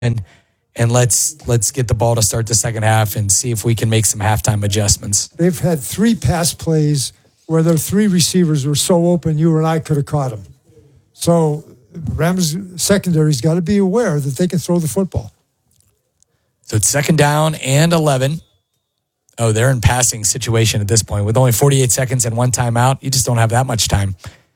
and let's get the ball to start the second half and see if we can make some halftime adjustments. They've had 3 pass plays where their 3 receivers were so open you and I could have caught them. So Rams secondary's got to be aware that they can throw the football. So it's second down and 11. Oh, they're in passing situation at this point. With only 48 seconds and 1 timeout, you just don't have that much time.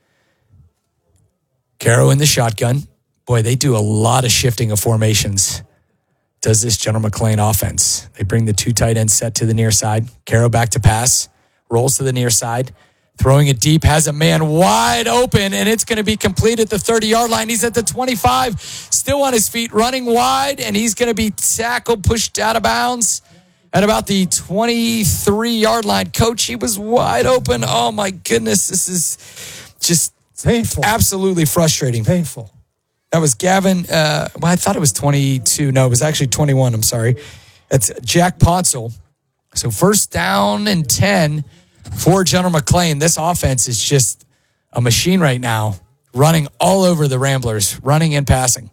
Caro in the shotgun. Boy, they do a lot of shifting of formations. Does this General McClain offense. They bring the 2 tight end set to the near side. Caro back to pass. Rolls to the near side. Throwing it deep. Has a man wide open, and it's going to be complete at the 30-yard line. He's at the 25. Still on his feet, running wide, and he's going to be tackled, pushed out of bounds at about the 23-yard line. Coach, he was wide open. Oh, my goodness. This is just painful. Absolutely frustrating. Painful. That was Gavin. I thought it was 22. No, it was actually 21. I'm sorry. That's Jack Poncel. So first down and 10 for General McClain. This offense is just a machine right now, running all over the Ramblers, running and passing.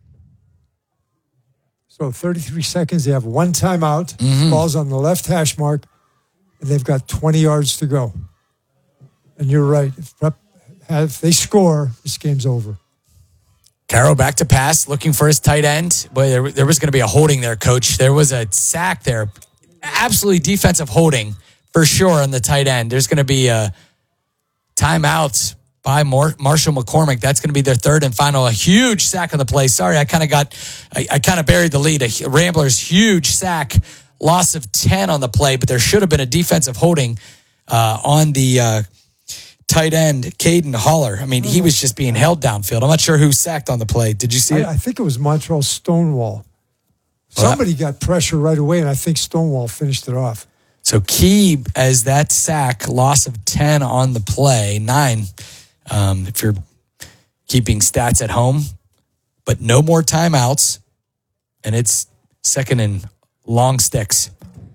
So 33 seconds. They have 1 timeout. Ball's on the left hash mark, and they've got 20 yards to go. And you're right. If they score, this game's over. Caro back to pass, looking for his tight end. Boy, there was going to be a holding there, Coach. There was a sack there. Absolutely defensive holding for sure on the tight end. There's going to be a timeout by Marshall McCormick. That's going to be their third and final. A huge sack on the play. Sorry, I kind of buried the lead. A Ramblers huge sack, loss of 10 on the play, but there should have been a defensive holding on the tight end, Caden Holler. I mean, he was just being held downfield. I'm not sure who sacked on the play. Did you see it? I think it was Montreal Stonewall. Somebody got pressure right away, and I think Stonewall finished it off. So key as that sack, loss of 10 on the play, 9 if you're keeping stats at home, but no more timeouts, and it's second and long sticks.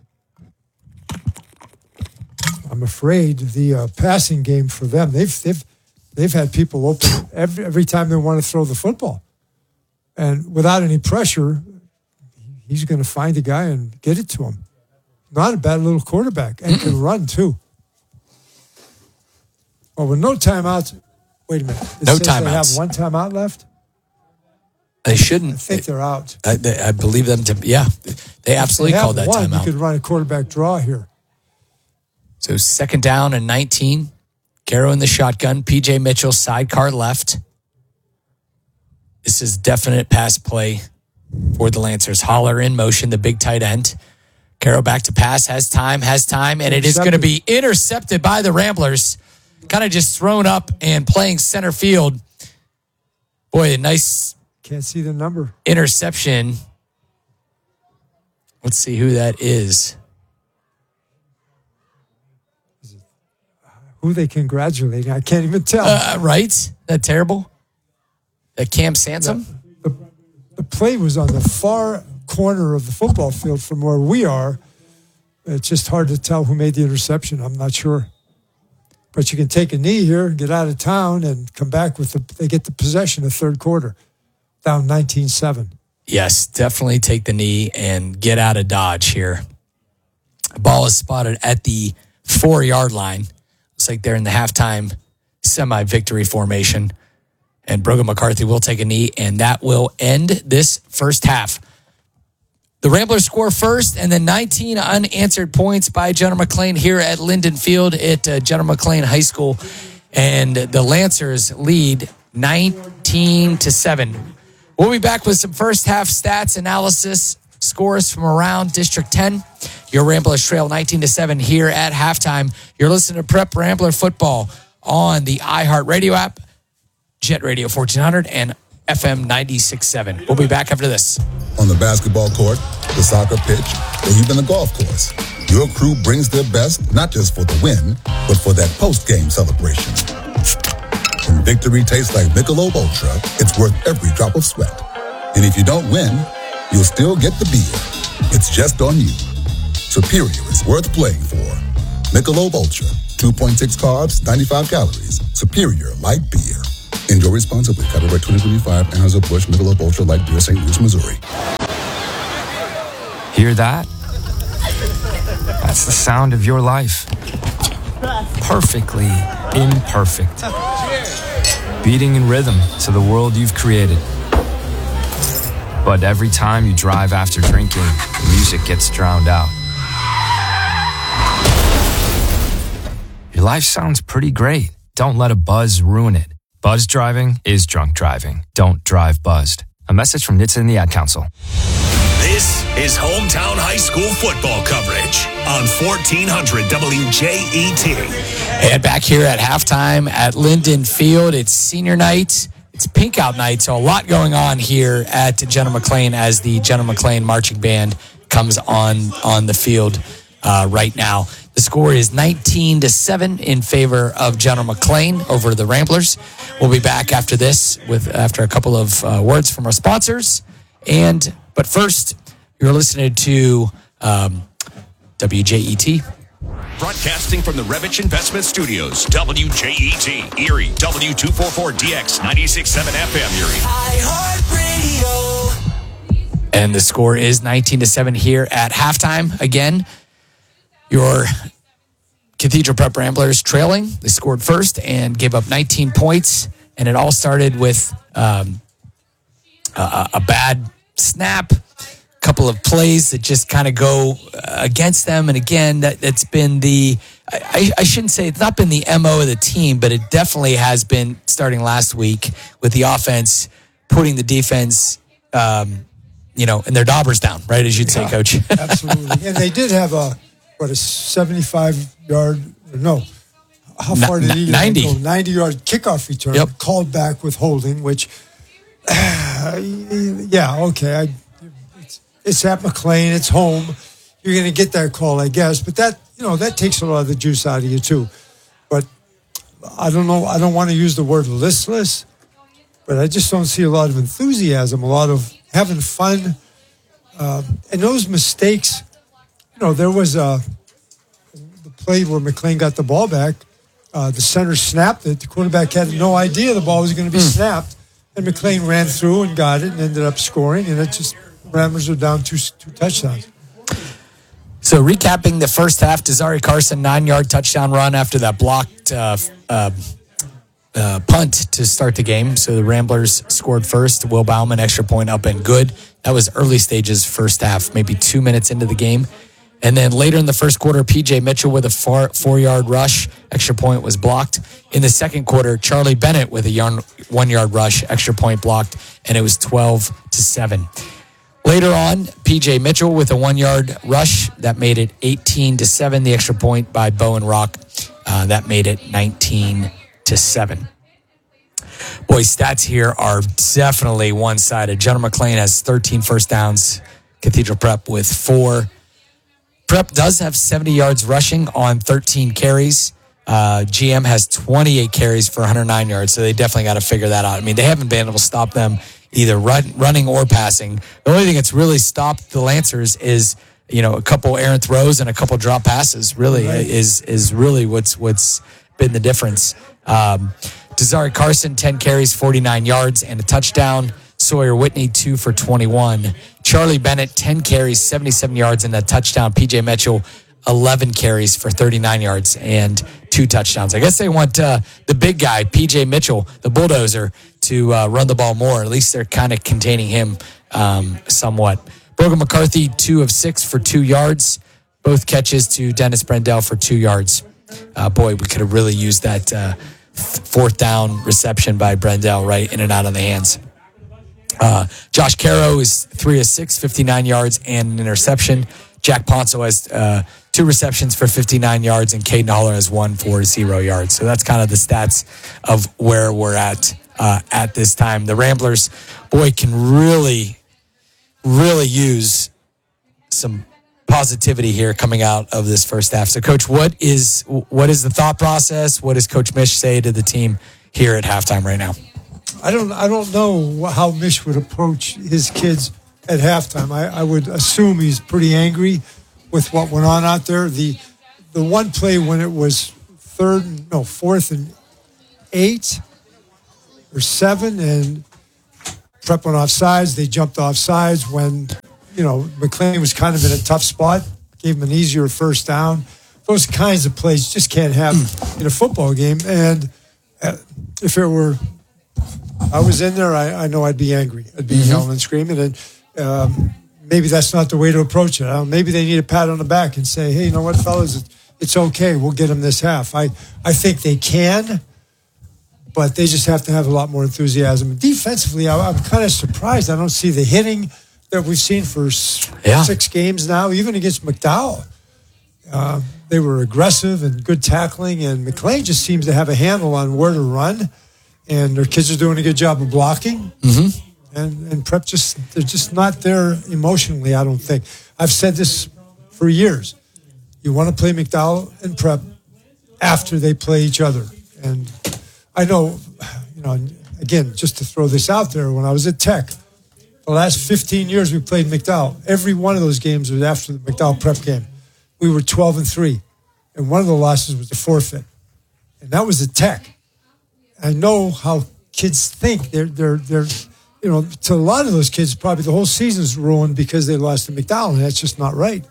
I'm afraid the passing game for them, they've had people open every time they want to throw the football. And without any pressure, he's going to find a guy and get it to him. Not a bad little quarterback, and can run too. Well, with no timeouts, wait a minute. No timeouts. They have 1 timeout left? They shouldn't. I think they're out. I believe them to, yeah. They absolutely called that timeout. You could run a quarterback draw here. So second down and 19. Caro in the shotgun. PJ Mitchell, sidecar left. This is definite pass play for the Lancers. Holler in motion, the big tight end. Caro back to pass, has time, and it is going to be intercepted by the Ramblers. Kind of just thrown up and playing center field. Boy, a nice... Can't see the number. Interception. Let's see who that is. Who they congratulating? I can't even tell. Right? That terrible? That Cam Sansom? The play was on the far corner of the football field from where we are. It's just hard to tell who made the interception. I'm not sure. But you can take a knee here, get out of town, and come back with they get the possession the third quarter, down 19-7. Yes, definitely take the knee and get out of Dodge here. Ball is spotted at the 4-yard line. Looks like they're in the halftime semi-victory formation. And Brogan McCarthy will take a knee, and that will end this first half. The Ramblers score first, and then 19 unanswered points by General McClain here at Linden Field at General McClain High School. And the Lancers lead 19-7. We'll be back with some first half stats, analysis, scores from around District 10. Your Ramblers trail 19-7 here at halftime. You're listening to Prep Rambler Football on the iHeartRadio app, Jet Radio 1400, and FM 96.7. We'll be back after this. On the basketball court, the soccer pitch, or even the golf course, your crew brings their best, not just for the win, but for that post-game celebration. When victory tastes like Michelob Ultra, it's worth every drop of sweat. And if you don't win, you'll still get the beer. It's just on you. Superior is worth playing for. Michelob Ultra, 2.6 carbs, 95 calories. Superior like beer. Enjoy responsibly. Copyright 2025, Anheuser-Busch, Michelob Ultra Light Beer, St. Louis, Missouri. Hear that? That's the sound of your life. Perfectly imperfect. Beating in rhythm to the world you've created. But every time you drive after drinking, the music gets drowned out. Your life sounds pretty great. Don't let a buzz ruin it. Buzz driving is drunk driving. Don't drive buzzed. A message from NHTSA and the Ad Council. This is hometown high school football coverage on 1400 WJET. And back here at halftime at Linden Field, it's senior night. It's pink out night, so a lot going on here at Jenna McLean as the Jenna McLean marching band comes on the field right now. The score is 19-7 in favor of Jenna McLean over the Ramblers. We'll be back after this after a couple of words from our sponsors. But first, you're listening to WJET. Broadcasting from the Revich Investment Studios, WJET, Erie, W244DX, 96.7 FM, Erie. iHeartRadio. And the score is 19-7 here at halftime. Again, your Cathedral Prep Ramblers trailing. They scored first and gave up 19 points. And it all started with a bad snap, a couple of plays that just kind of go against them. And again, that's been I shouldn't say it's not been the MO of the team, but it definitely has been starting last week with the offense putting the defense, in their daubers down, right? As you'd say, Coach. Absolutely. And they did have a 75-yard, how far did he 90. go? 90-yard kickoff return, called back with holding, which, okay. It's at McLean. It's home. You're going to get that call, I guess. But that takes a lot of the juice out of you, too. But I don't know. I don't want to use the word listless, but I just don't see a lot of enthusiasm, a lot of having fun. And those mistakes, there was the play where McLean got the ball back. The center snapped it. The quarterback had no idea the ball was going to be snapped. And McLean ran through and got it and ended up scoring. And it just, Ramblers are down two touchdowns. So recapping the first half, Desari Carson, 9-yard touchdown run after that blocked punt to start the game. So the Ramblers scored first. Will Bauman, extra point up and good. That was early stages first half, maybe 2 minutes into the game. And then later in the first quarter, P.J. Mitchell with a 4-yard rush. Extra point was blocked. In the second quarter, Charlie Bennett with a 1-yard rush. Extra point blocked, and it was 12-7. Later on, P.J. Mitchell with a 1-yard rush. That made it 18-7. The extra point by Bowen Rock. That made it 19-7. Boy, stats here are definitely one-sided. Jenna McLean has 13 first downs. Cathedral Prep with 4. Prep does have 70 yards rushing on 13 carries. GM has 28 carries for 109 yards, so they definitely got to figure that out. I mean, they haven't been able to stop them either running or passing. The only thing that's really stopped the Lancers is, a couple errant throws and a couple drop passes. Really, is really what's been the difference. Desari Carson, 10 carries, 49 yards, and a touchdown. Sawyer Whitney, 2 for 21. Charlie Bennett, 10 carries, 77 yards, and a touchdown. P.J. Mitchell, 11 carries for 39 yards and 2 touchdowns. I guess they want the big guy, P.J. Mitchell, the bulldozer, to run the ball more. At least they're kind of containing him somewhat. Brogan McCarthy, 2 of 6 for 2 yards. Both catches to Dennis Brendel for 2 yards. We could have really used that fourth down reception by Brendel right in and out of the hands. Josh Caro is 3 of 6, 59 yards and an interception. Jack Ponso has 2 receptions for 59 yards, and Caden Haller has 1 for 0 yards. So that's kind of the stats of where we're at this time. The Ramblers, can really, really use some positivity here coming out of this first half. So, Coach, what is the thought process? What does Coach Mish say to the team here at halftime right now? I don't know how Mish would approach his kids at halftime. I would assume he's pretty angry with what went on out there. The one play when it was 4th and 8, or 7, and Prep went off sides. They jumped off sides when, McLean was kind of in a tough spot, gave him an easier first down. Those kinds of plays you just can't have in a football game. And if it were, I was in there, I know I'd be angry. I'd be yelling and screaming. And maybe that's not the way to approach it. Maybe they need a pat on the back and say, hey, you know what, fellas, it's okay. We'll get them this half. I think they can, but they just have to have a lot more enthusiasm. Defensively, I'm kind of surprised. I don't see the hitting that we've seen for 6 games now, even against McDowell. They were aggressive and good tackling, and McLean just seems to have a handle on where to run, and their kids are doing a good job of blocking. And Prep they're just not there emotionally, I don't think. I've said this for years. You want to play McDowell and Prep after they play each other. And I know, again, just to throw this out there, when I was at Tech, the last 15 years we played McDowell. Every one of those games was after the McDowell Prep game. We were 12-3, and one of the losses was the forfeit, and that was at Tech. I know how kids think. They're to a lot of those kids, probably the whole season's ruined because they lost to McDowell, and that's just not right.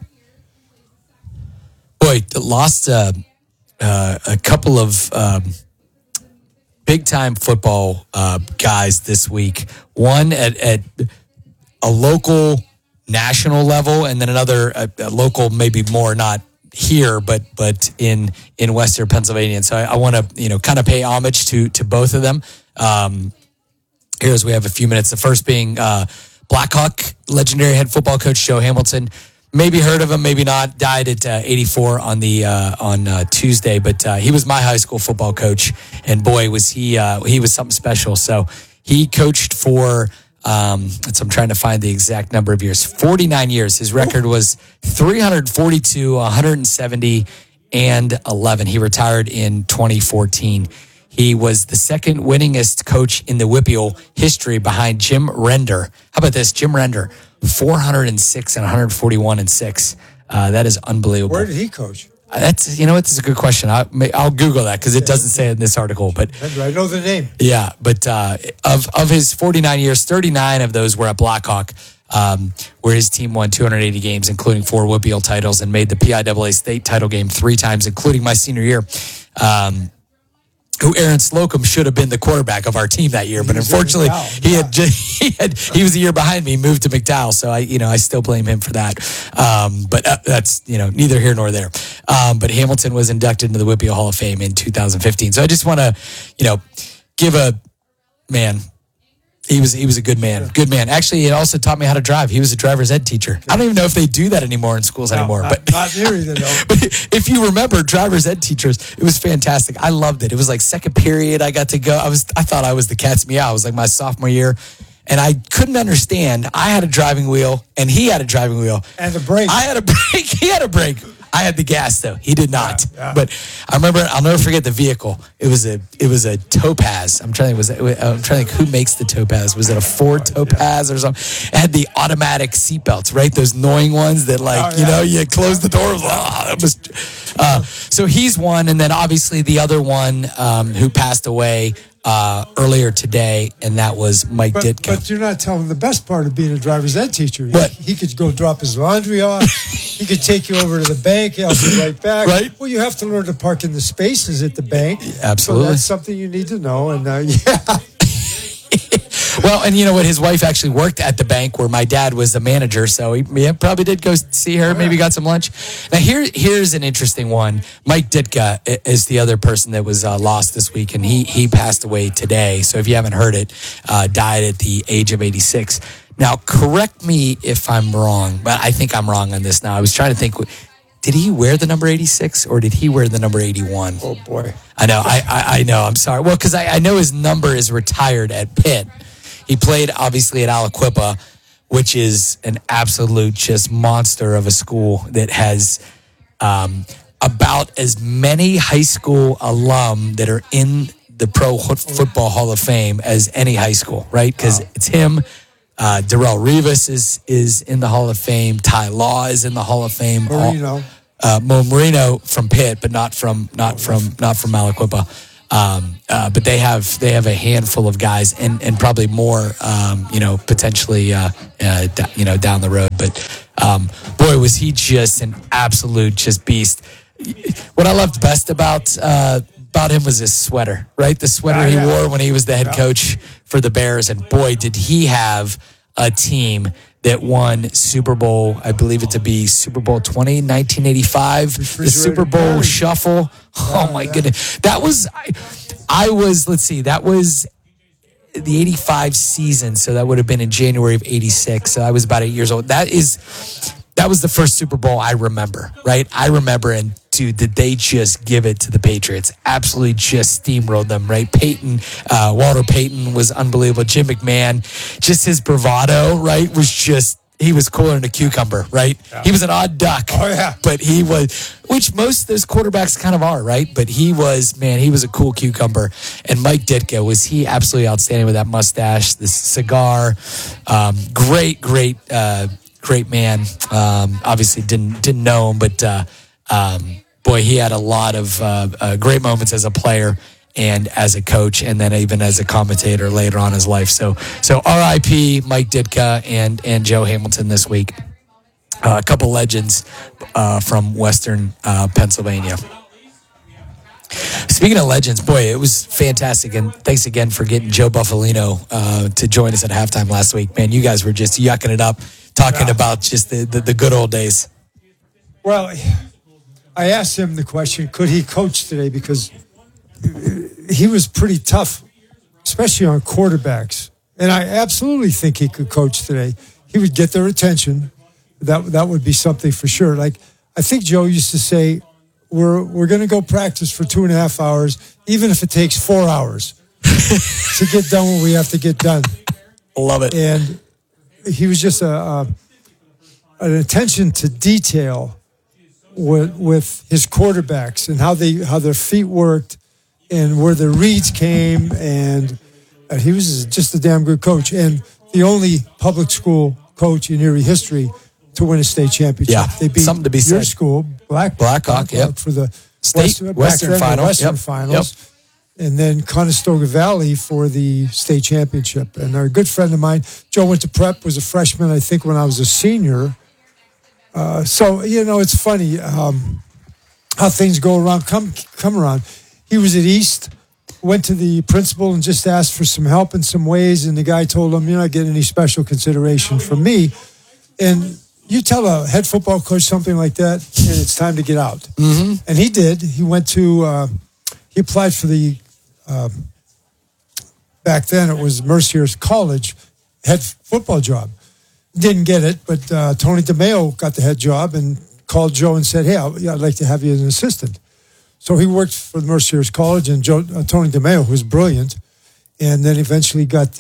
Boy, lost a couple of big-time football guys this week. One at a local national level, and then another a local, maybe more not here, but in Western Pennsylvania. And so I want to kind of pay homage to both of them. Here, as we have a few minutes. The first being Blackhawk legendary head football coach Joe Hamilton. Maybe heard of him, maybe not. Died at 84 on Tuesday, but he was my high school football coach, and boy, was he was something special. So he coached for. I'm trying to find the exact number of years. 49 years. His record was 342, 170, and 11. He retired in 2014. He was the second winningest coach in the WPIAL history behind Jim Render. How about this? Jim Render, 406 and 141 and 6. That is unbelievable. Where did he coach? That's a good question. I'll Google that because it doesn't say it in this article. But I know the name. Yeah, but of his 49 years, 39 of those were at Blackhawk, where his team won 280 games, including 4 WPIAL titles, and made the PIAA state title game 3 times, including my senior year. Who Aaron Slocum should have been the quarterback of our team that year, but unfortunately he was a year behind me, moved to McDowell, so I still blame him for that. But that's neither here nor there. But Hamilton was inducted into the WPIAL Hall of Fame in 2015. So I just want to give a man. He was a good man. Yeah. Good man. Actually, it also taught me how to drive. He was a driver's ed teacher. I don't even know if they do that anymore in schools anymore. Not near either, though. But if you remember driver's ed teachers, it was fantastic. I loved it. It was like second period. I got to go. I thought I was the cat's meow. It was like my sophomore year. And I couldn't understand. I had a driving wheel and he had a driving wheel. And the brake. I had a brake. He had a brake. I had the gas though. He did not. Yeah. But I remember. I'll never forget the vehicle. It was a Topaz. I'm trying to think who makes the Topaz. Was it a Ford Topaz or something? It had the automatic seatbelts, right? Those annoying ones that you close the door. So he's one, and then obviously the other one who passed away earlier today, and that was Mike Ditka. But you're not telling the best part of being a driver's ed teacher. What? He could go drop his laundry off. He could take you over to the bank. He'll be right back. Right. Well, you have to learn to park in the spaces at the bank. Absolutely. So that's something you need to know. And Well, and you know what? His wife actually worked at the bank where my dad was the manager, so he probably did go see her, maybe got some lunch. Now, here's an interesting one. Mike Ditka is the other person that was lost this week, and he passed away today. So if you haven't heard it, died at the age of 86. Now, correct me if I'm wrong, but I think I'm wrong on this now. I was trying to think, did he wear the number 86 or did he wear the number 81? Oh, boy. I know. I know. I'm sorry. Well, because I know his number is retired at Pitt. He played, obviously, at Aliquippa, which is an absolute just monster of a school that has about as many high school alum that are in the Pro Football Hall of Fame as any high school, right? Because it's him. Darrelle Rivas is in the Hall of Fame. Ty Law is in the Hall of Fame. Marino. Mo Marino from Pitt, but not from Aliquippa. But they have a handful of guys and probably more, potentially, down the road. But boy, was he just an absolute just beast. What I loved best about him was his sweater, right? The sweater he wore when he was the head coach for the Bears. And boy, did he have a team that won Super Bowl, I believe it to be Super Bowl 20, 1985, the Super Bowl shuffle. Oh my goodness. That was, that was the 85 season. So that would have been in January of 86. So I was about 8 years old. That was the first Super Bowl I remember, right? I remember, and dude, did they just give it to the Patriots? Absolutely just steamrolled them, right? Walter Payton was unbelievable. Jim McMahon, just his bravado, right, he was cooler than a cucumber, right? Yeah. He was an odd duck. Oh, yeah. But he was, which most of those quarterbacks kind of are, right? But he was a cool cucumber. And Mike Ditka, was he absolutely outstanding with that mustache, this cigar. Great man. Obviously didn't know him, but boy, he had a lot of great moments as a player and as a coach, and then even as a commentator later on in his life. So R.I.P. Mike Ditka and Joe Hamilton this week. A couple legends from Western Pennsylvania. Speaking of legends, boy, it was fantastic, and thanks again for getting Joe Buffalino to join us at halftime last week. Man, you guys were just yucking it up, talking about just the good old days. Well, I asked him the question, could he coach today? Because he was pretty tough, especially on quarterbacks. And I absolutely think he could coach today. He would get their attention. That would be something for sure. Like, I think Joe used to say, we're going to go practice for 2.5 hours, even if it takes 4 hours to get done what we have to get done. Love it. And he was just an attention to detail with his quarterbacks and how their feet worked and where the reads came, and he was just a damn good coach, and the only public school coach in Erie history to win a state championship. Yeah, they beat something to be your said. school, Blackhawk, yep. for the Western Finals, and then Conestoga Valley for the state championship. And a good friend of mine, Joe, went to prep, was a freshman, I think, when I was a senior. So it's funny how things go around, come around. He was at East, went to the principal and just asked for some help in some ways, and the guy told him, "You're not getting any special consideration from me." And you tell a head football coach something like that, and it's time to get out. Mm-hmm. And he did. He went to, he applied for the, back then it was Mercier's College head football job. Didn't get it, but Tony DeMeo got the head job and called Joe and said, "Hey, I'd like to have you as an assistant." So he worked for Mercier's College, and Tony DeMeo, who was brilliant, and then eventually then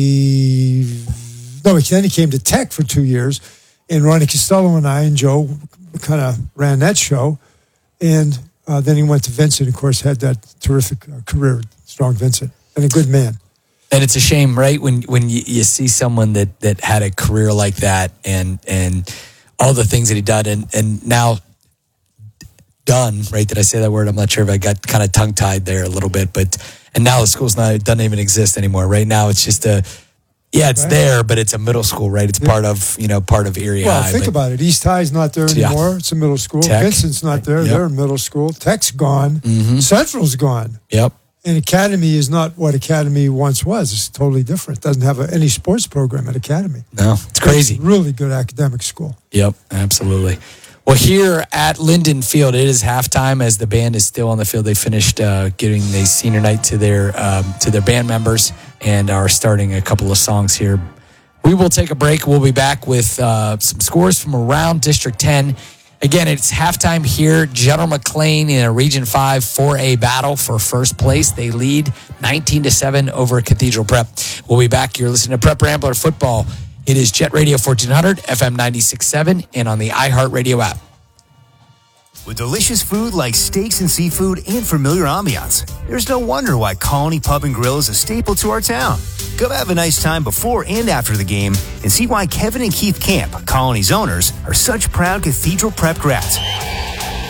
he came to Tech for 2 years, and Ronnie Costello and I and Joe kind of ran that show, and then he went to Vincent, of course, had that terrific career, Strong Vincent, and a good man. And it's a shame, right, when you see someone that had a career like that and all the things that he done and now done, right? Did I say that word? I'm not sure if I got kind of tongue-tied there a little bit, and now the school's doesn't even exist anymore. Right now it's just there, but it's a middle school, right? It's part of Erie High. Well, think about it. East High's not there anymore. Yeah. It's a middle school. Tech. Vincent's not there. Yep. They're a middle school. Tech's gone. Mm-hmm. Central's gone. Yep. And Academy is not what Academy once was. It's totally different. It doesn't have any sports program at Academy. No, it's crazy. It's a really good academic school. Yep, absolutely. Well, here at Linden Field, it is halftime as the band is still on the field. They finished giving the senior night to their band members and are starting a couple of songs here. We will take a break. We'll be back with some scores from around District 10. Again, it's halftime here. General McLean in a Region 5 4A battle for first place. They lead 19-7 over Cathedral Prep. We'll be back. You're listening to Prep Rambler Football. It is Jet Radio 1400, FM 96.7, and on the iHeartRadio app. With delicious food like steaks and seafood and familiar ambiance, there's no wonder why Colony Pub and Grill is a staple to our town. Come have a nice time before and after the game and see why Kevin and Keith Camp, Colony's owners, are such proud Cathedral Prep grads.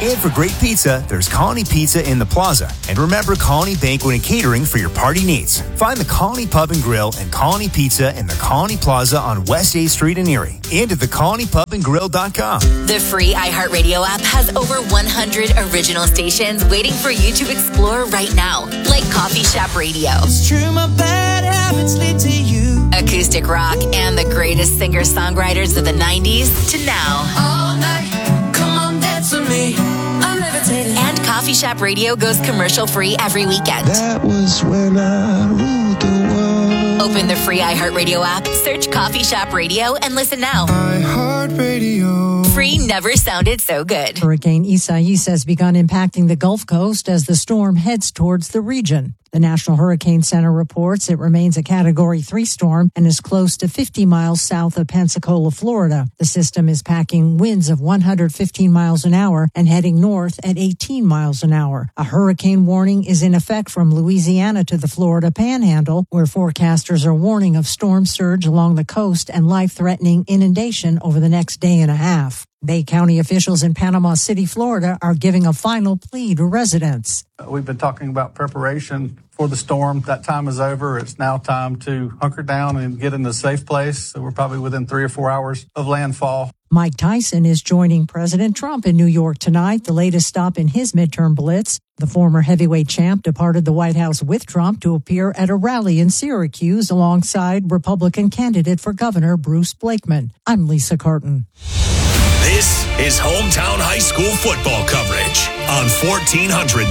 And for great pizza, there's Colony Pizza in the Plaza. And remember Colony Banquet and Catering for your party needs. Find the Colony Pub and Grill and Colony Pizza in the Colony Plaza on West 8th Street in Erie. And at thecolonypubandgrill.com. The free iHeartRadio app has over 100 original stations waiting for you to explore right now. Like Coffee Shop Radio. It's true, my bad habits lead to you. Acoustic rock and the greatest singer-songwriters of the 90s to now. All night, come on, dance with me. I'm levitating. And Coffee Shop Radio goes commercial-free every weekend. That was when I ruled the world. Open the free iHeartRadio app, search Coffee Shop Radio, and listen now. iHeartRadio. Free never sounded so good. Hurricane Isaias has begun impacting the Gulf Coast as the storm heads towards the region. The National Hurricane Center reports it remains a Category 3 storm and is close to 50 miles south of Pensacola, Florida. The system is packing winds of 115 miles an hour and heading north at 18 miles an hour. A hurricane warning is in effect from Louisiana to the Florida Panhandle, where forecasters are warning of storm surge along the coast and life-threatening inundation over the next day and a half. Bay County officials in Panama City, Florida, are giving a final plea to residents. We've been talking about preparation for the storm. That time is over. It's now time to hunker down and get in a safe place. So we're probably within 3 or 4 hours of landfall. Mike Tyson is joining President Trump in New York tonight, the latest stop in his midterm blitz. The former heavyweight champ departed the White House with Trump to appear at a rally in Syracuse alongside Republican candidate for governor Bruce Blakeman. I'm Lisa Carton. This is Hometown High School football coverage on 1400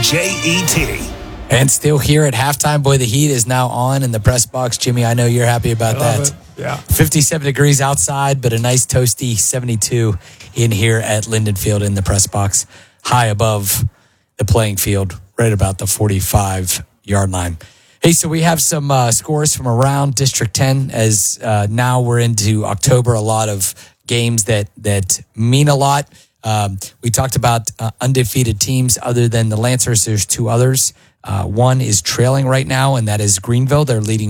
WJET. And still here at halftime. Boy, the heat is now on in the press box. Jimmy, I know you're happy about that. Yeah. 57 degrees outside, but a nice toasty 72 in here at Linden Field in the press box, high above the playing field, right about the 45-yard line. Hey, so we have some scores from around District 10 as now we're into October. A lot of games that mean a lot. We talked about undefeated teams other than the Lancers. There's two others. One is trailing right now, and that is Greenville. They're losing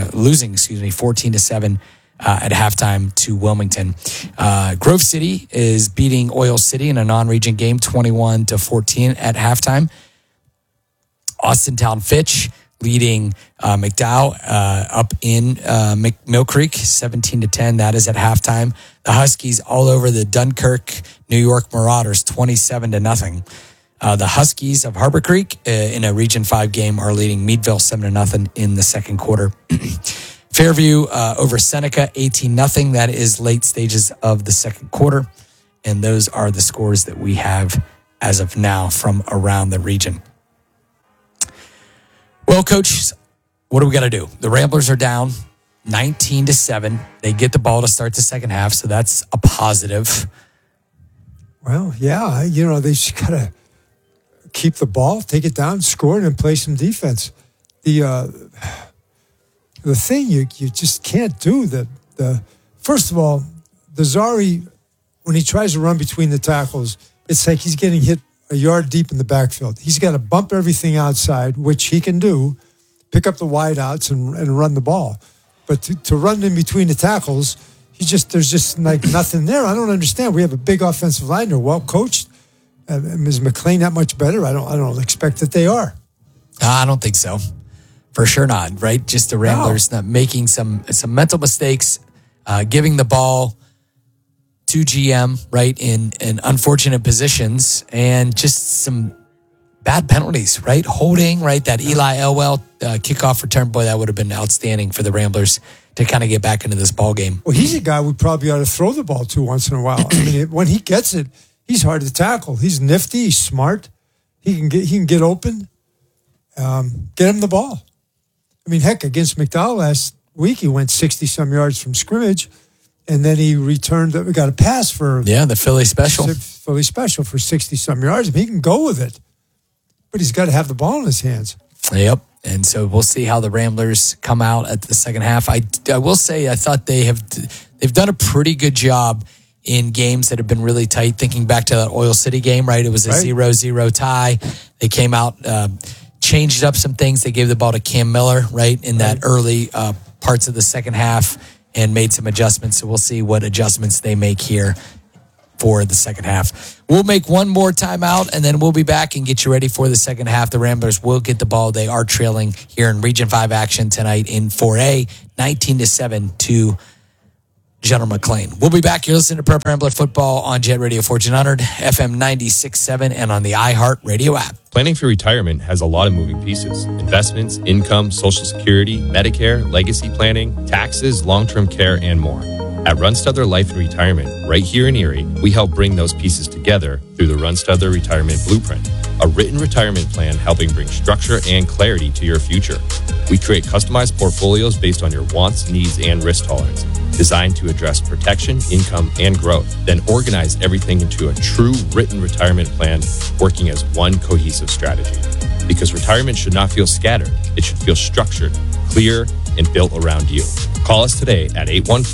14-7 at halftime to Wilmington. Grove City is beating Oil City in a non-region game, 21-14 at halftime. Austintown Fitch leading McDowell up in Mill Creek, 17-10. That is at halftime. The Huskies all over the Dunkirk, New York Marauders, 27-0. The Huskies of Harbor Creek in a Region 5 game are leading Meadville 7-0 in the second quarter. Fairview over Seneca, 18-0. That is late stages of the second quarter. And those are the scores that we have as of now from around the region. Well, Coach, what do we got to do? The Ramblers are down 19-7. They get the ball to start the second half, so that's a positive. Well, yeah, they just got to keep the ball, take it down, score it, and play some defense. The thing you just can't do, first of all, the Zari, when he tries to run between the tackles, it's like he's getting hit a yard deep in the backfield. He's got to bump everything outside, which he can do, pick up the wideouts and run the ball. But to run in between the tackles, there's just like nothing there. I don't understand. We have a big offensive line. They're well coached. Is McLean that much better? I don't expect that they are. I don't think so. For sure not, right? Just the Ramblers not making some mental mistakes, giving the ball to GM, right, in unfortunate positions, and just some bad penalties, right? Holding, right? That Eli Elwell kickoff return, boy, that would have been outstanding for the Ramblers to kind of get back into this ball game. Well, he's a guy we probably ought to throw the ball to once in a while. I mean, when he gets it, he's hard to tackle. He's nifty. He's smart. He can get open. Get him the ball. I mean, heck, against McDowell last week, he went 60-some yards from scrimmage, and then he returned. We got a pass for the Philly special. Philly special for 60-some yards. I mean, he can go with it, but he's got to have the ball in his hands. Yep. And so we'll see how the Ramblers come out at the second half. I will say I thought they've done a pretty good job in games that have been really tight. Thinking back to that Oil City game, right? It was a 0-0 tie. They came out, changed up some things. They gave the ball to Cam Miller, right, in that early parts of the second half and made some adjustments. So we'll see what adjustments they make here for the second half. We'll make one more timeout, and then we'll be back and get you ready for the second half. The Ramblers will get the ball. They are trailing here in Region 5 action tonight in 4A, 19-7 to General McLean. We'll be back. You're listening to Prep Rambler Football on Jet Radio 1400, FM 96.7, and on the iHeart Radio app. Planning for retirement has a lot of moving pieces. Investments, income, Social Security, Medicare, legacy planning, taxes, long-term care, and more. At Runstuther Life and Retirement, right here in Erie, we help bring those pieces together through the Runstuther Retirement Blueprint, a written retirement plan helping bring structure and clarity to your future. We create customized portfolios based on your wants, needs, and risk tolerance, designed to address protection, income, and growth, then organize everything into a true written retirement plan working as one cohesive strategy. Because retirement should not feel scattered, it should feel structured, clear, and built around you. Call us today at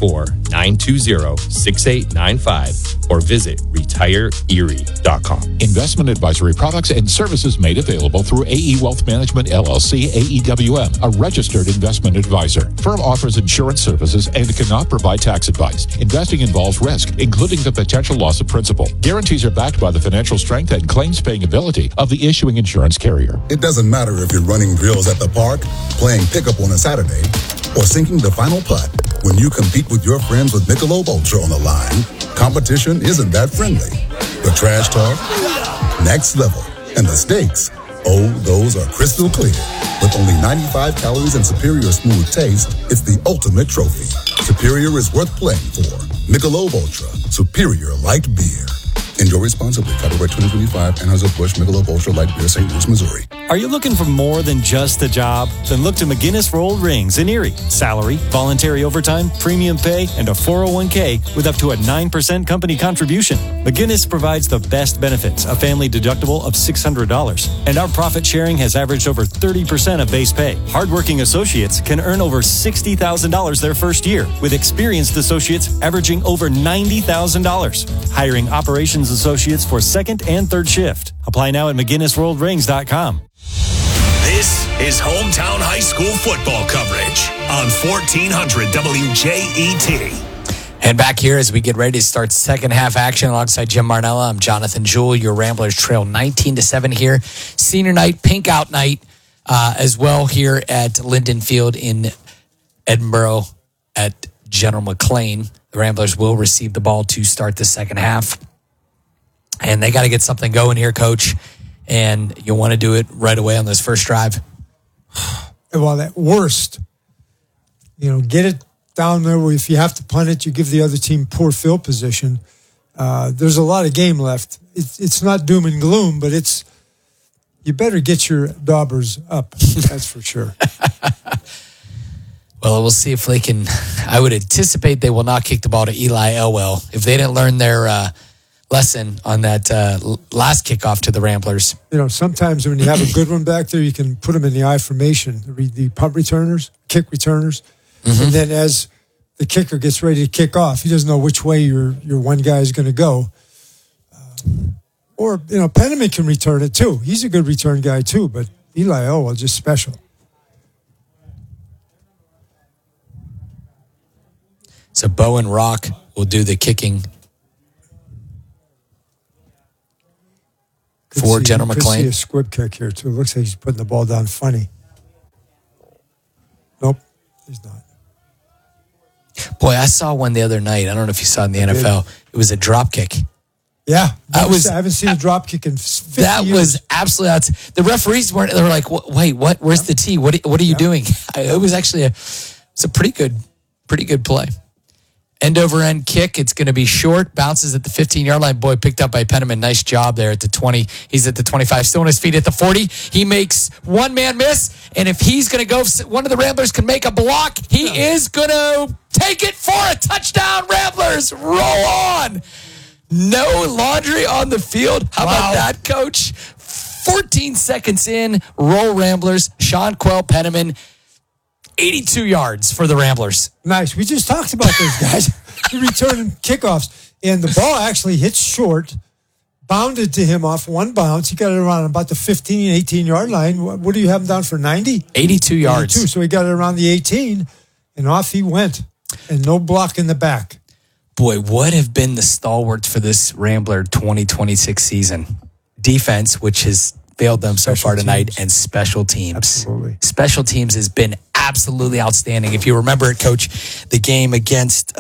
814-920-6895 or visit retireerie.com. Investment advisory products and services made available through AE Wealth Management, LLC, AEWM, a registered investment advisor. Firm offers insurance services and cannot provide tax advice. Investing involves risk, including the potential loss of principal. Guarantees are backed by the financial strength and claims-paying ability of the issuing insurance carrier. It doesn't matter if you're running drills at the park, playing pickup on a Saturday, or sinking the final putt. When you compete with your friends with Michelob Ultra on the line, competition isn't that friendly. The trash talk, next level, and the stakes, oh, those are crystal clear. With only 95 calories and superior smooth taste, it's the ultimate trophy. Superior is worth playing for. Michelob Ultra, superior light beer. Enjoy responsibly. Copyright 2025, Anheuser-Busch Michelob Ultra Light Beer, St. Louis, Missouri. Are you looking for more than just a job? Then look to McGinnis Rolled Rings in Erie. Salary, voluntary overtime, premium pay, and a 401k with up to a 9% company contribution. McGinnis provides the best benefits, a family deductible of $600. And our profit sharing has averaged over 30% of base pay. Hardworking associates can earn over $60,000 their first year, with experienced associates averaging over $90,000. Hiring operations associates for second and third shift. Apply now at McGinnisRolledRings.com. This is Hometown High School football coverage on 1400 WJET. And back here as we get ready to start second half action alongside Jim Marnella, I'm Jonathan Jewell. Your Ramblers trail 19-7 here. Senior night, pink out night as well here at Linden Field in Edinboro at General McLean. The Ramblers will receive the ball to start the second half. And they got to get something going here, Coach. And you'll want to do it right away on this first drive. Well, at worst, get it down there where if you have to punt it, you give the other team poor field position. There's a lot of game left. It's not doom and gloom, but you better get your daubers up. That's for sure. Well, we'll see if they can. I would anticipate they will not kick the ball to Eli Elwell. If they didn't learn their lesson on that last kickoff to the Ramblers. Sometimes when you have a good one back there, you can put them in the I formation, the punt returners, kick returners. Mm-hmm. And then as the kicker gets ready to kick off, he doesn't know which way your one guy is going to go. Or Penniman can return it too. He's a good return guy too, but Eli Elwell just special. So Bowen Rock will do the kicking for General McLean. I see a squib kick here too. It looks like he's putting the ball down funny. Nope, he's not. Boy, I saw one the other night. I don't know if you saw it in the NFL. It was a drop kick. Yeah, I haven't seen a drop kick in 50 that years. Was absolutely outside. The referees weren't. They were like, "Wait, what? Where's the tee? What are you doing?" It was actually a pretty good play. End over end kick. It's going to be short. Bounces at the 15-yard line. Boy, picked up by Penniman. Nice job there at the 20. He's at the 25. Still on his feet at the 40. He makes one man miss. And if he's going to go, one of the Ramblers can make a block. He is going to take it for a touchdown. Ramblers, roll on. No laundry on the field. How about that, Coach? 14 seconds in. Roll Ramblers. Sean Quell, Penniman. 82 yards for the Ramblers. Nice. We just talked about those guys. The return kickoffs. And the ball actually hit short, bounded to him off one bounce. He got it around about the 15, 18-yard line. What do you have him down for, 90? 82 yards. 82. So he got it around the 18, and off he went. And no block in the back. boy, what have been the stalwarts for this Rambler 2026 season? Defense, which has failed them so far tonight, and special teams. Absolutely. Special teams has been absolutely outstanding. If you remember it, Coach, the game against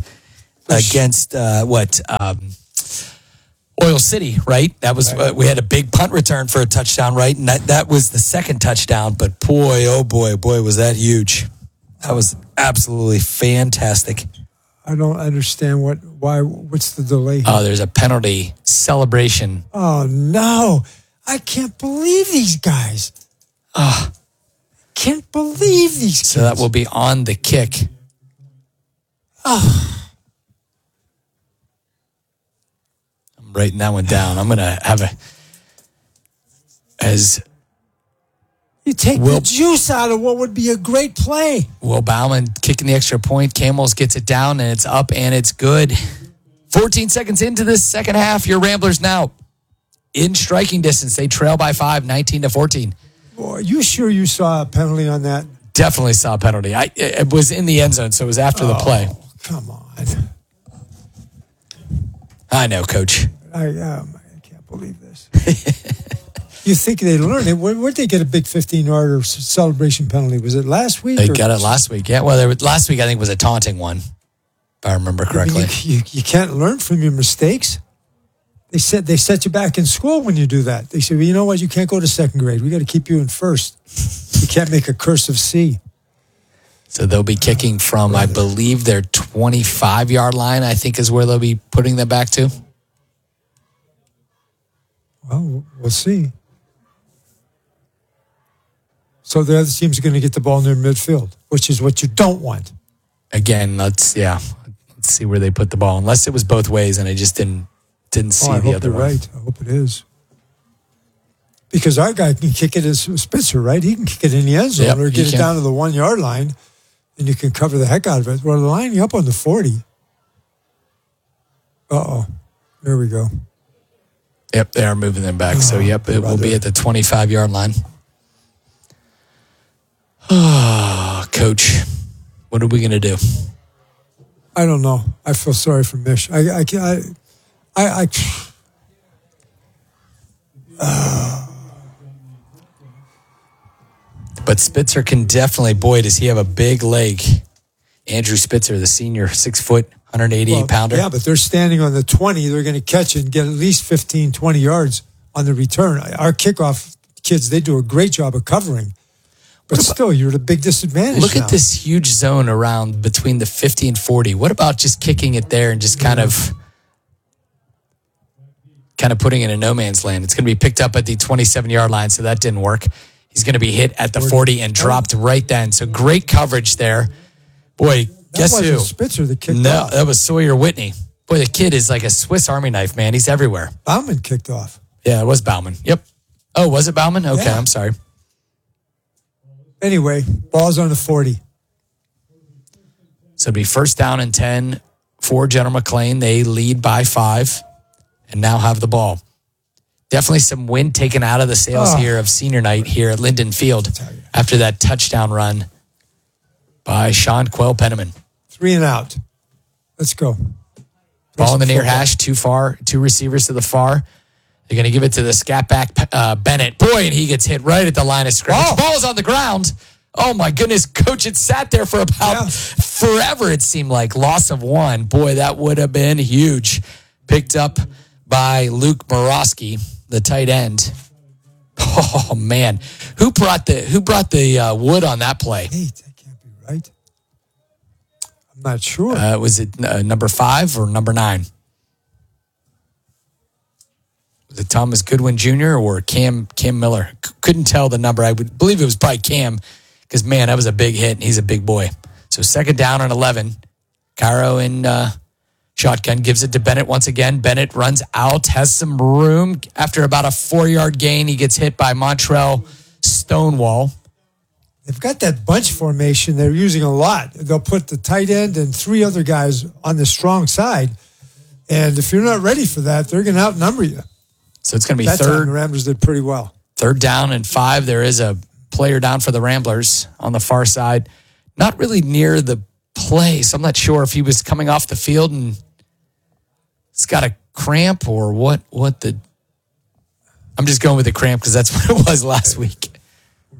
Oil City, right? That was we had a big punt return for a touchdown, right? And that was the second touchdown. But boy, oh boy, was that huge. That was absolutely fantastic. I don't understand what's the delay here? Oh, there's a penalty celebration. Oh, no. I can't believe these guys. Can't believe these kids. So that will be on the kick. Oh. I'm writing that one down. I'm going to have You take the juice out of what would be a great play. Will Bauman kicking the extra point. Camels gets it down, and it's up, and it's good. 14 seconds into this second half, your Ramblers now in striking distance. They trail by 5, 19-14. Boy, you sure you saw a penalty on that? Definitely saw a penalty. It was in the end zone, so it was after the play. Come on. I know, Coach. I can't believe this. You think they learned it? Where'd they get a big 15-yarder celebration penalty? Was it last week? They got it last week. Yeah, well, last week I think was a taunting one, if I remember correctly. You can't learn from your mistakes. They set you back in school when you do that. They say, well, you know what? You can't go to second grade. We got to keep you in first. You can't make a cursive C. So they'll be kicking from, I believe, their 25-yard line, I think is where they'll be putting them back to. Well, we'll see. So the other team's going to get the ball near midfield, which is what you don't want. Again, let's see where they put the ball. Unless it was both ways, and I just didn't see the other one. Right. I hope it is. Because our guy can kick it as Spitzer, right? He can kick it in the end zone or get it down to the 1-yard line, and you can cover the heck out of it. Well, they're lining up on the 40. Uh-oh. There we go. Yep, they are moving them back. So, it will be at the 25-yard line. Coach, what are we going to do? I don't know. I feel sorry for Mish. But Spitzer can definitely, boy, does he have a big leg. Andrew Spitzer, the senior, 6 foot, 188-pounder. Yeah, but they're standing on the 20. They're going to catch it and get at least 15, 20 yards on the return. Our kickoff kids, they do a great job of covering. But still, you're at a big disadvantage. Look at this huge zone around between the 50 and 40. What about just kicking it there and just kind of putting it in no man's land? It's going to be picked up at the 27-yard line, so that didn't work. He's going to be hit at the 40 and dropped right then. So great coverage there. Boy, guess who? Spitzer that kicked off. No, that was Sawyer Whitney. Boy, the kid is like a Swiss Army knife, man. He's everywhere. Bauman kicked off. Yeah, it was Bauman. Yep. Oh, was it Bauman? Okay, yeah. I'm sorry. Anyway, ball's on the 40. So it'll be first down and 10 for General McLean. They lead by 5 and now have the ball. Definitely some wind taken out of the sails here of senior night here at Linden Field after that touchdown run by Sean Quell Penniman. 3 and out. Let's go. Ball in the near hash, too far, 2 receivers to the far. They're going to give it to the scat back, Bennett. Boy, and he gets hit right at the line of scrimmage. Ball's on the ground. Oh, my goodness, Coach, it sat there for about forever, it seemed like. Loss of 1. Boy, that would have been huge. Picked up by Luke Morosky, the tight end. Oh, man. Who brought the wood on that play? Hey, that can't be right. I'm not sure. Was it number 5 or number 9? Was it Thomas Goodwin Jr. or Cam Miller? Couldn't tell the number. I would believe it was probably Cam because, man, that was a big hit, and he's a big boy. So second down and 11. Cairo in shotgun gives it to Bennett once again. Bennett runs out, has some room. After about a 4-yard gain, he gets hit by Montrell Stonewall. They've got that bunch formation they're using a lot. They'll put the tight end and 3 other guys on the strong side. And if you're not ready for that, they're going to outnumber you. So it's going to be that third. Time the Ramblers did pretty well. Third down and 5. There is a player down for the Ramblers on the far side. Not really near the play, so I'm not sure if he was coming off the field and It's got a cramp or what the... I'm just going with the cramp because that's what it was last week. Who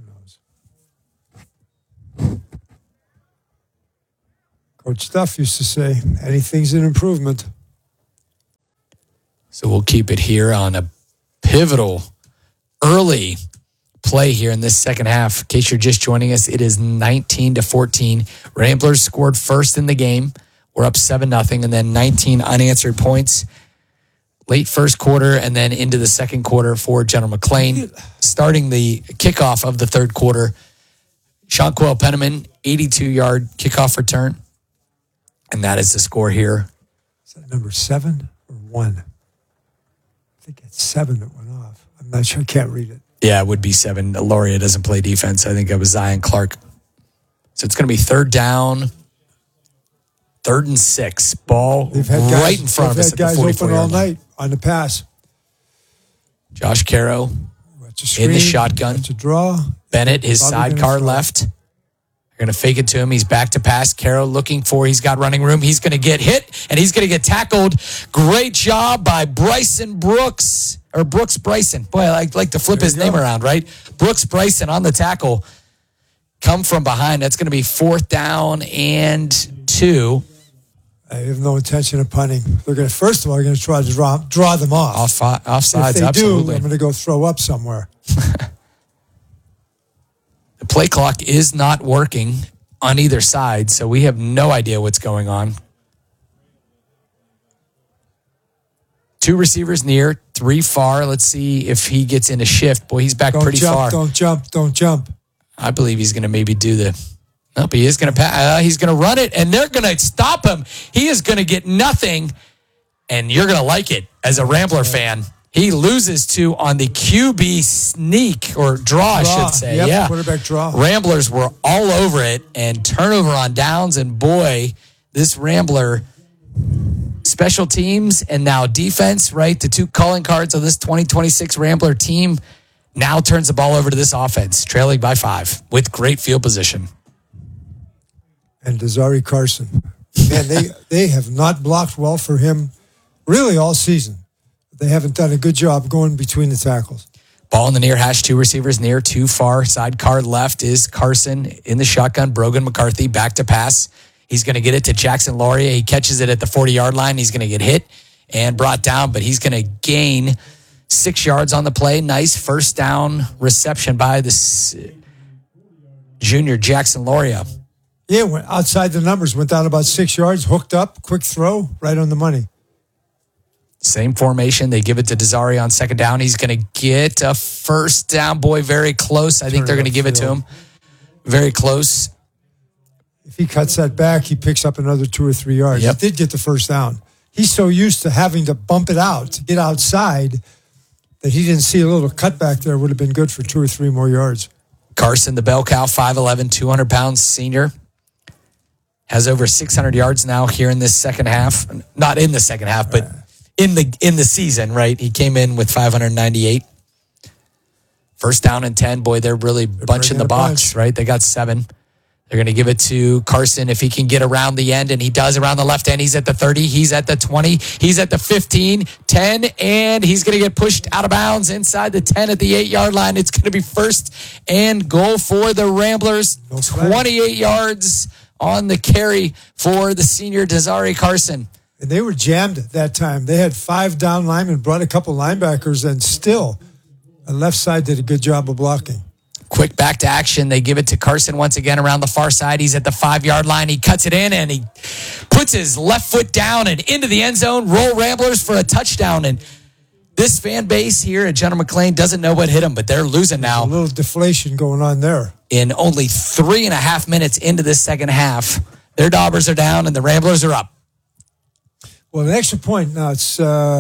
knows? Coach Duff used to say, anything's an improvement. So we'll keep it here on a pivotal early play here in this second half. In case you're just joining us, it is 19-14. Ramblers scored first in the game. We're up 7-0, and then 19 unanswered points late first quarter and then into the second quarter for General McLean. Starting the kickoff of the third quarter, Shonquel Penniman, 82-yard kickoff return. And that is the score here. Is that number 7 or 1? I think it's 7 that went off. I'm not sure. I can't read it. Yeah, it would be 7. Loria doesn't play defense. I think it was Zion Clark. So it's going to be third down, 3rd and 6. Ball right in front of us at the 44-yard line. They've had guys open all night on the pass. Josh Caro in the shotgun. To draw. Bennett, his sidecar left. They're going to fake it to him. He's back to pass. Caro looking he's got running room. He's going to get hit, and he's going to get tackled. Great job by Bryson Brooks, or Brooks Bryson. Boy, I like to flip his name around, right? Brooks Bryson on the tackle. Come from behind. That's going to be 4th down and 2. I have no intention of punting. They're going to, first of all, they're going to try to draw them off. Offsides, if they absolutely. do, I'm going to go throw up somewhere. The play clock is not working on either side, so we have no idea what's going on. 2 receivers near, 3 far. Let's see if he gets in a shift. Boy, he's back pretty far. Don't jump. I believe he's going to maybe do the... Nope, he is going to he's going to run it, and they're going to stop him. He is going to get nothing, and you're going to like it as a Rambler fan. He loses 2 on the QB sneak, or draw, I should say. Yep, yeah, quarterback draw. Ramblers were all over it, and turnover on downs, and boy, this Rambler special teams and now defense, right? The 2 calling cards of this 2026 Rambler team now turns the ball over to this offense, trailing by 5 with great field position. And Desari Carson. Man, they have not blocked well for him really all season. They haven't done a good job going between the tackles. Ball in the near hash, 2 receivers near, 2 far. Sidecar left is Carson in the shotgun. Brogan McCarthy back to pass. He's going to get it to Jackson Laurier. He catches it at the 40-yard line. He's going to get hit and brought down, but he's going to gain 6 yards on the play. Nice first down reception by this junior Jackson Laurier. Yeah, went outside the numbers, went down about 6 yards, hooked up, quick throw, right on the money. Same formation. They give it to Desari on second down. He's going to get a first down. Boy, very close. I think they're going to give it to him. Very close. If he cuts that back, he picks up another 2 or 3 yards. Yep. He did get the first down. He's so used to having to bump it out to get outside that he didn't see a little cutback there would have been good for 2 or 3 more yards. Carson, the bell cow, 5'11", 200-pound senior. Has over 600 yards now here in this second half. Not in the second half, but in the season, right? He came in with 598. First down and 10. Boy, they're really bunching the box, right? They got 7. They're going to give it to Carson if he can get around the end, and he does around the left end. He's at the 30. He's at the 20. He's at the 15, 10, and he's going to get pushed out of bounds inside the 10 at the 8-yard line. It's going to be first and goal for the Ramblers. 28 yards on the carry for the senior Desari Carson. And they were jammed at that time. They had 5 down linemen, brought a couple linebackers, and still the left side did a good job of blocking. Quick back to action. They give it to Carson once again around the far side. He's at the 5-yard line. He cuts it in, and he puts his left foot down and into the end zone. Roll Ramblers for a touchdown. And this fan base here at General McLean doesn't know what hit them, but they're losing now. There's a little deflation going on there. In only 3.5 minutes into this second half, their Daubers are down and the Ramblers are up. Well, the extra point now, it's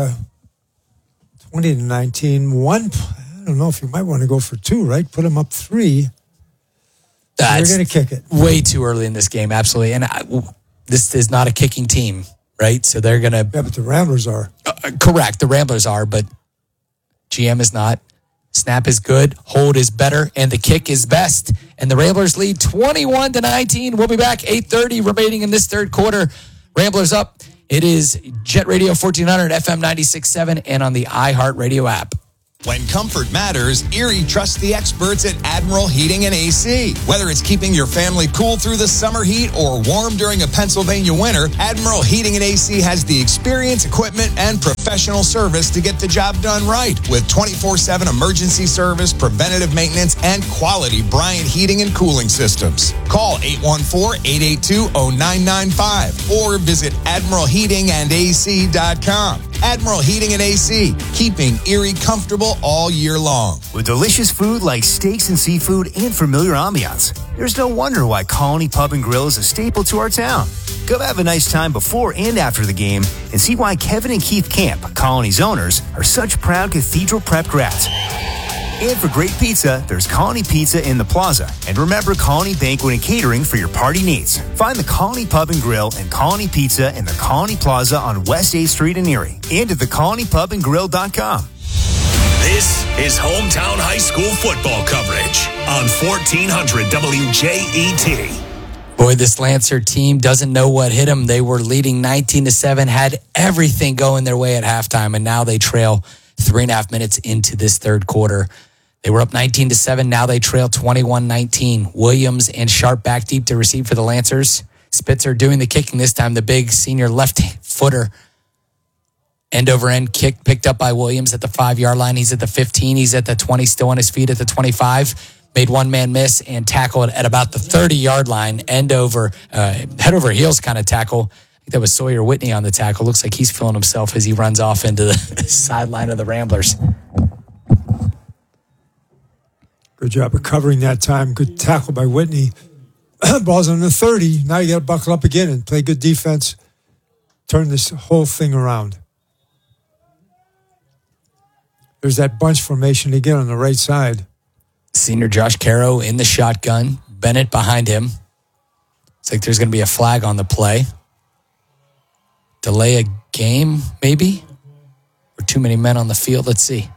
20-19. I don't know if you might want to go for 2, right? Put them up 3. They're going to kick it. Way too early in this game, absolutely. And this is not a kicking team, right? So they're going to... Yeah, but the Ramblers are. Correct, the Ramblers are, but GM is not. Snap is good, hold is better, and the kick is best. And the Ramblers lead 21-19. We'll be back 8:30 remaining in this third quarter. Ramblers up It is Jet Radio 1400, FM 96.7, and on the iHeartRadio app. When comfort matters, Erie trusts the experts at Admiral Heating and AC. Whether it's keeping your family cool through the summer heat or warm during a Pennsylvania winter, Admiral Heating and AC has the experience, equipment, and professional service to get the job done right. With 24/7 emergency service, preventative maintenance, and quality Bryant heating and cooling systems. Call 814-882-0995 or visit admiralheatingandac.com. Admiral Heating and AC, keeping Erie comfortable all year long. With delicious food like steaks and seafood and familiar ambiance, there's no wonder why Colony Pub and Grill is a staple to our town. Go have a nice time before and after the game and see why Kevin and Keith Camp, Colony's owners, are such proud Cathedral Prep grads. And for great pizza, there's Colony Pizza in the Plaza. And remember Colony Banquet and Catering for your party needs. Find the Colony Pub and Grill and Colony Pizza in the Colony Plaza on West 8th Street in Erie. And at thecolonypubandgrill.com. This is hometown high school football coverage on 1400 WJET. Boy, this Lancer team doesn't know what hit them. They were leading 19-7, had everything going their way at halftime, and now they trail 3.5 minutes into this third quarter. They were up 19-7. Now they trail 21-19. Williams and Sharp back deep to receive for the Lancers. Spitzer doing the kicking this time. The big senior left footer. End over end kick picked up by Williams at the 5-yard line. He's at the 15. He's at the 20, still on his feet at the 25. Made one man miss and tackled at about the 30-yard line. Head over heels kind of tackle. I think that was Sawyer Whitney on the tackle. Looks like he's feeling himself as he runs off into the sideline of the Ramblers. Good job of covering that time. Good tackle by Whitney. Ball's on the 30. Now you got to buckle up again and play good defense. Turn this whole thing around. There's that bunch formation again on the right side. Senior Josh Caro in the shotgun. Bennett behind him. It's like there's going to be a flag on the play. Delay a game, maybe? Or too many men on the field? Let's see.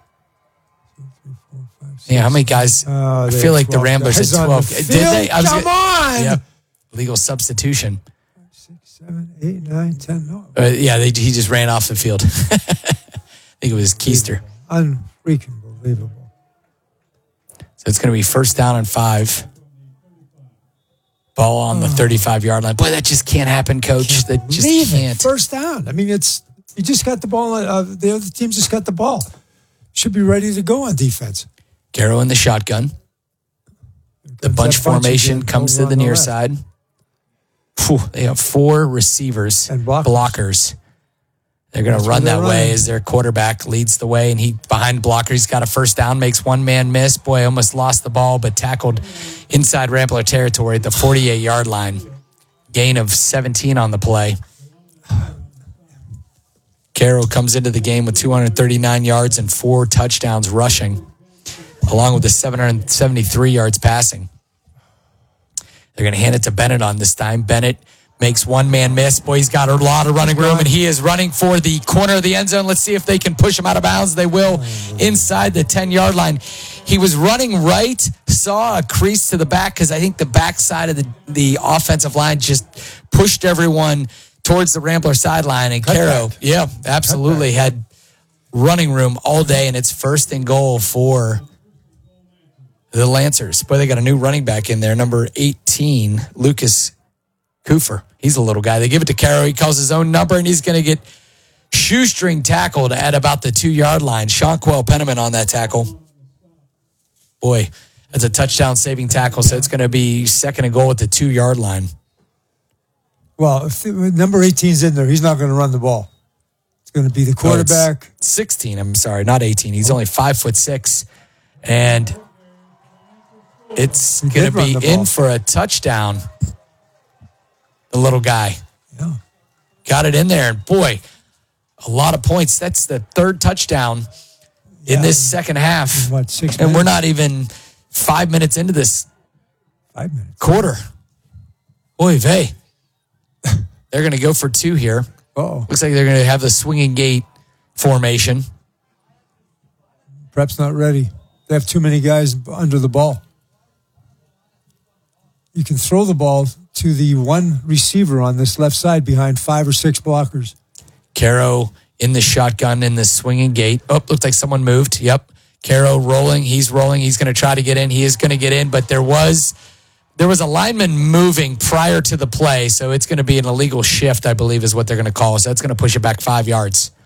Yeah, how many guys? I feel like the Ramblers had 12. Did they? Come on! Yeah, legal substitution. 6, 7, 8, 9, 10. No. He just ran off the field. I think it was Keister. Unfreaking believable. So it's going to be 1st down and 5. Ball on the 35-yard line. Boy, that just can't happen, Coach. That just can't. 1st down. I mean, you just got the ball. The other team just got the ball. Should be ready to go on defense. Caro in the shotgun. The bunch formation comes to the near side. They have 4 receivers and blockers. They're going to run that way as their quarterback leads the way, and he behind blocker. He's got a 1st down, makes one man miss. Boy, almost lost the ball, but tackled inside Rambler territory at the 48-yard line. Gain of 17 on the play. Caro comes into the game with 239 yards and 4 touchdowns rushing, along with the 773 yards passing. They're going to hand it to Bennett on this time. Bennett makes one man miss. Boy, he's got a lot of running room, and he is running for the corner of the end zone. Let's see if they can push him out of bounds. They will inside the 10-yard line. He was running right, saw a crease to the back because I think the backside of the offensive line just pushed everyone towards the Rambler sideline. And Caro, absolutely had running room all day, and it's 1st and goal for the Lancers. Boy, they got a new running back in there, number 18, Lucas Coofer. He's a little guy. They give it to Caro. He calls his own number, and he's going to get shoestring tackled at about the 2-yard line. Shonquel Penniman on that tackle. Boy, that's a touchdown-saving tackle, so it's going to be 2nd and goal at the 2-yard line. Well, if number 18's in there, he's not going to run the ball. It's going to be the quarterback. 16, I'm sorry, not 18. He's only 5'6", and it's going to be in for a touchdown. The little guy. Yeah. Got it in there. And boy, a lot of points. That's the 3rd touchdown in this second half. What, 6 minutes? And we're not even 5 minutes into this 5 minutes. quarter. Boy, vey. They're going to go for 2 here. Uh-oh. Looks like they're going to have the swinging gate formation. Prep's not ready. They have too many guys under the ball. You can throw the ball to the one receiver on this left side behind 5 or 6 blockers. Caro in the shotgun in the swinging gate. Oh, looked like someone moved. Yep. Caro rolling. He's rolling. He's going to try to get in. He is going to get in, but there was a lineman moving prior to the play, so it's going to be an illegal shift, I believe is what they're going to call. So that's going to push it back 5 yards.